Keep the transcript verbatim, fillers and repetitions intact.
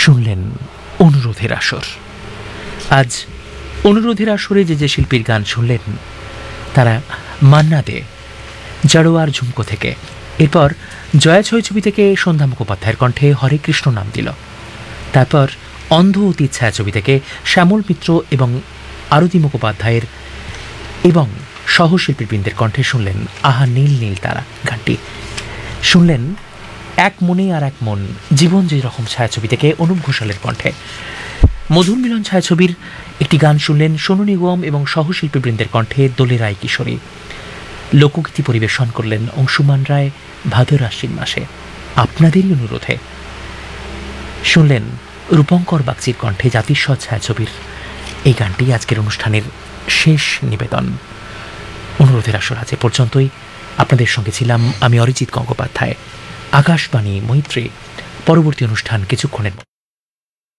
শুনলেন অনুরোধের আসর। আজ অনুরোধের আসরে যে যে শিল্পীর গান শুনলেন তারা মান্না দে, জাড়োয়ার ঝুমকো থেকে, এরপর জয়া ছবি থেকে সন্ধ্যা মুখোপাধ্যায়ের কণ্ঠে হরে কৃষ্ণ নাম দিল, তারপর অন্ধ অতীত ছায়াছবি থেকে শ্যামল মিত্র এবং আরতি মুখোপাধ্যায়ের এবং সহশিল্পীবৃন্দের কণ্ঠে শুনলেন আহা নীল নীল তারা গানটি। শুনলেন এক মনে আর এক মন, জীবন যে রকম ছায়াছবি থেকে অনুপ ঘোষালের কণ্ঠে। মধুর মিলন ছায়াছবির একটি গান শুনলেন সোনু নিগম এবং সহশিল্পীবৃন্দের কণ্ঠে দোলে রায় কিশোরী। লোকগীতি পরিবেশন করলেন অংশুমান রায় ভাদর আশ্বিন মাসে আপনাদেরই অনুরোধে। শুনলেন রূপঙ্কর বাগচির কণ্ঠে জাতিস্বর ছায়াছবির এই গানটি আজকের অনুষ্ঠানের শেষ নিবেদন। অনুরোধের আসর আজ এ পর্যন্তই। আপনাদের সঙ্গে ছিলাম আমি অরিজিৎ গঙ্গোপাধ্যায়। আকাশবাণী মৈত্রী। পরবর্তী অনুষ্ঠান কিছুক্ষণের